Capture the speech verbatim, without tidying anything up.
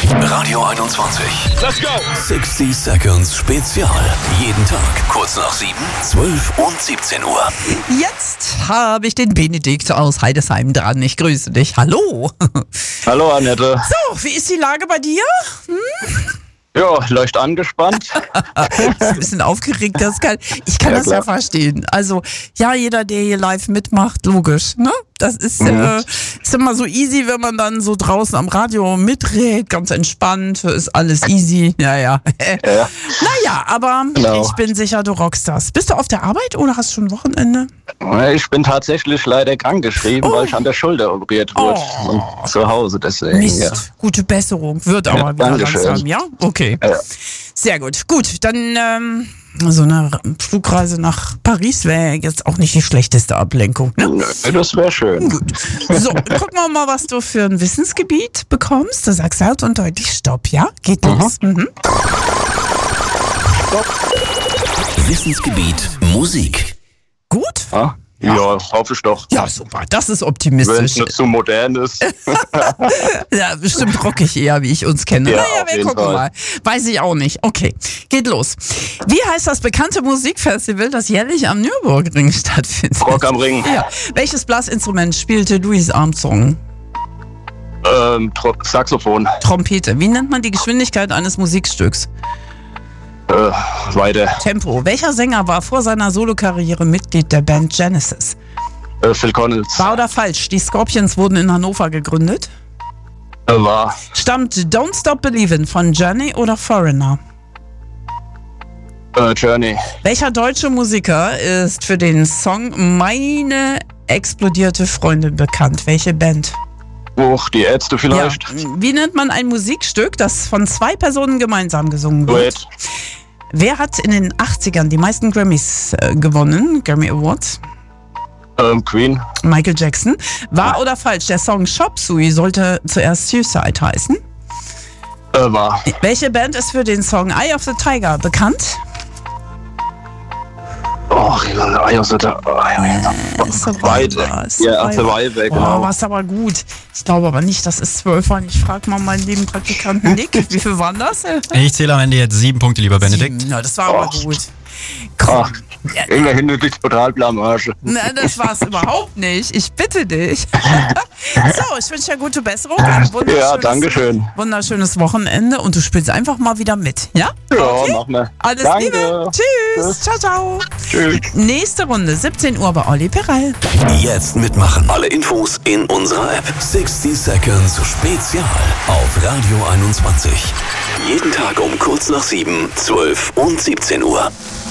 Radio einundzwanzig. Let's go! sechzig Seconds Spezial. Jeden Tag kurz nach sieben, zwölf und siebzehn Uhr. Jetzt habe ich den Benedikt aus Heidesheim dran. Ich grüße dich. Hallo. Hallo Annette. So, wie ist die Lage bei dir? Hm? Ja, leicht angespannt. Ein bisschen aufgeregt, das kann, ich kann Ja, das klar. ja verstehen. Also, ja, jeder, der hier live mitmacht, logisch, ne? Das ist, Mhm. äh, ist immer so easy, wenn man dann so draußen am Radio mitredet, ganz entspannt, ist alles easy, ja, ja. Ja. Naja, aber Genau. ich bin sicher, du rockst das. Bist du auf der Arbeit oder hast schon Wochenende? Ich bin tatsächlich leider krankgeschrieben, Oh. weil ich an der Schulter operiert wurde. Oh. Und zu Hause deswegen. Mist, Ja. gute Besserung, wird aber Ja, wieder Dankeschön. langsam, ja? Okay. Ja. Sehr gut. Gut, dann ähm, so eine Flugreise nach Paris wäre jetzt auch nicht die schlechteste Ablenkung, ne? Nö, das wäre schön. Gut. So, gucken wir mal, was du für ein Wissensgebiet bekommst. Du sagst laut und deutlich Stopp, ja? Geht los. Mhm. Wissensgebiet Musik. Gut? Ja, ja hoffe ich doch. Ja, super. Das ist Wenn es optimistisch. nicht zu modern ist. Ja, bestimmt rockig eher, wie ich uns kenne. Ja, naja, auf wir jeden gucken Fall. mal. Weiß ich auch nicht. Okay, geht los. Wie heißt das bekannte Musikfestival, das jährlich am Nürburgring stattfindet? Rock am Ring. Ja. Welches Blasinstrument spielte Louis Armstrong? Ähm, Tro- Saxophon. Trompete. Wie nennt man die Geschwindigkeit eines Musikstücks? Äh, weiter. Tempo. Welcher Sänger war vor seiner Solokarriere Mitglied der Band Genesis? Äh, Phil Collins. Wahr oder falsch? Die Scorpions wurden in Hannover gegründet. Äh, war. Stammt Don't Stop Believin' von Journey oder Foreigner? Äh, Journey. Welcher deutsche Musiker ist für den Song Meine explodierte Freundin bekannt? Welche Band? Hoch, die Ärzte vielleicht. Ja. Wie nennt man ein Musikstück, das von zwei Personen gemeinsam gesungen wird? Duett. Wer hat in den achtzigern die meisten Grammys äh, gewonnen? Grammy Awards? Ähm, Queen. Michael Jackson. Wahr oder falsch? Der Song Chop Suey sollte zuerst Suicide heißen. Äh, war. Welche Band ist für den Song Eye of the Tiger bekannt? Och, Eye of the Tiger. Weiter. Ja, Survivor, Oh, genau. war's aber gut. Ich glaube aber nicht, das ist zwölf waren. Ich frage mal meinen lieben Praktikanten Nick. Wie viel waren das? Ich zähle am Ende jetzt sieben Punkte, lieber Benedikt. Na, das war aber Oh. gut. Ach, immerhin eine total Blamage. Na, das war's überhaupt nicht. Ich bitte dich. So, ich wünsche dir gute Besserung. Ein wunderschönes, Ja, danke schön. wunderschönes Wochenende und du spielst einfach mal wieder mit. Ja? Ja, machen wir. Alles Danke. Liebe. Tschüss. Tschüss. Ciao, ciao. Tschüss. Nächste Runde, siebzehn Uhr bei Olli Perel. Jetzt mitmachen. Alle Infos in unserer App. sechzig Seconds Spezial auf Radio einundzwanzig. Jeden Tag um kurz nach sieben, zwölf und siebzehn Uhr.